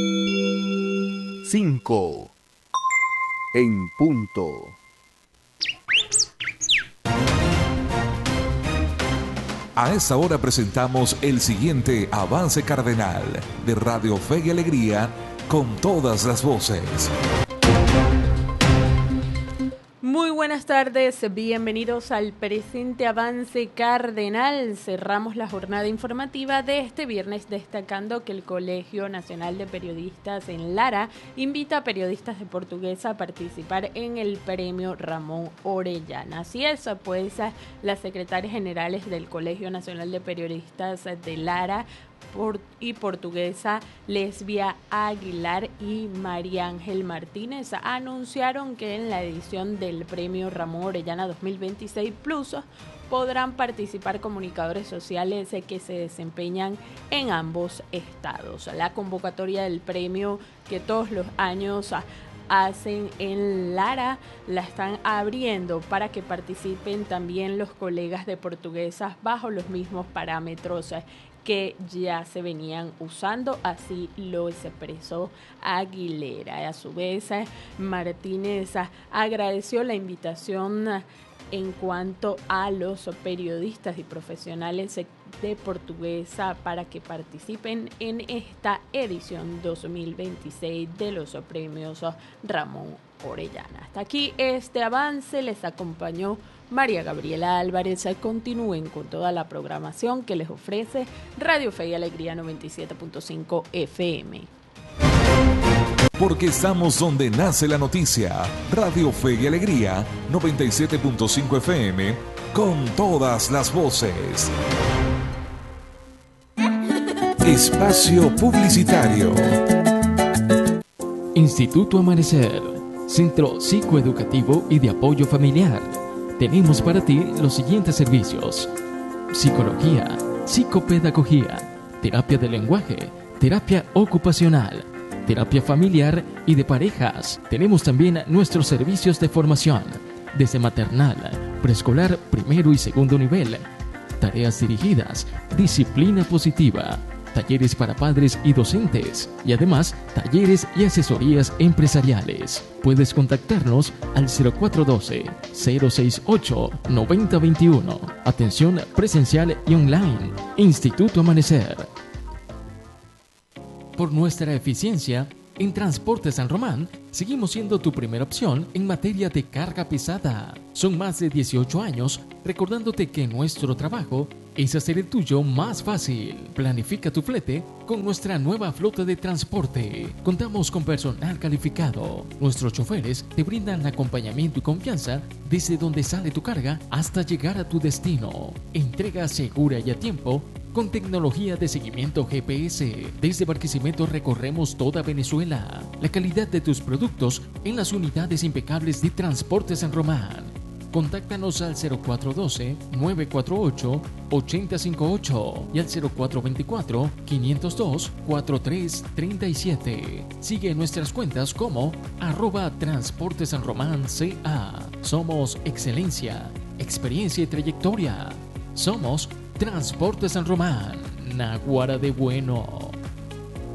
5 en punto. A esta hora presentamos el siguiente avance cardenal de Radio Fe y Alegría con todas las voces. Muy buenas tardes, bienvenidos al presente avance cardenal. Cerramos la jornada informativa de este viernes destacando que el Colegio Nacional de Periodistas en Lara invita a periodistas de Portuguesa a participar en el premio Ramón Orellana. Así es, pues las secretarias generales del Colegio Nacional de Periodistas de Lara y Portuguesa, Lesbia Aguilar y María Ángel Martínez, anunciaron que en la edición del Premio Ramón Orellana 2026 Plus podrán participar comunicadores sociales que se desempeñan en ambos estados. La convocatoria del premio, que todos los años hacen en Lara, la están abriendo para que participen también los colegas de Portuguesas bajo los mismos parámetros que ya se venían usando, así lo expresó Aguilera. A su vez, Martínez agradeció la invitación en cuanto a los periodistas y profesionales de Portuguesa para que participen en esta edición 2026 de los premios Ramón Orellana. Hasta aquí este avance, les acompañó María Gabriela Álvarez. Continúen con toda la programación que les ofrece Radio Fe y Alegría 97.5 FM. Porque estamos donde nace la noticia. Radio Fe y Alegría 97.5 FM con todas las voces. Espacio publicitario. Instituto Amanecer, Centro Psicoeducativo y de Apoyo Familiar. Tenemos para ti los siguientes servicios: psicología, psicopedagogía, terapia de lenguaje, terapia ocupacional, terapia familiar y de parejas. Tenemos también nuestros servicios de formación, desde maternal, preescolar, primero y segundo nivel, tareas dirigidas, disciplina positiva, talleres para padres y docentes, y además talleres y asesorías empresariales. Puedes contactarnos al 0412-068-9021. Atención presencial y online. Instituto Amanecer. Por nuestra eficiencia, en Transporte San Román, seguimos siendo tu primera opción en materia de carga pesada. Son más de 18 años recordándote que nuestro trabajo es hacer el tuyo más fácil. Planifica tu flete con nuestra nueva flota de transporte. Contamos con personal calificado. Nuestros choferes te brindan acompañamiento y confianza desde donde sale tu carga hasta llegar a tu destino. Entrega segura y a tiempo con tecnología de seguimiento GPS. Desde Barquisimeto recorremos toda Venezuela. La calidad de tus productos en las unidades impecables de Transporte San Román. Contáctanos al 0412-948-8058 y al 0424-502-4337. Sigue nuestras cuentas como @transportesanromanca. Somos excelencia, experiencia y trayectoria. Somos Transporte San Román, Naguara de Bueno.